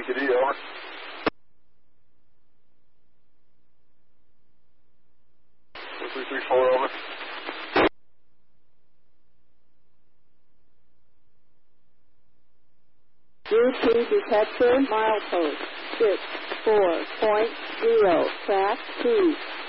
PQD, over. 334, over. U2 detector, milepost 64.0, track 2.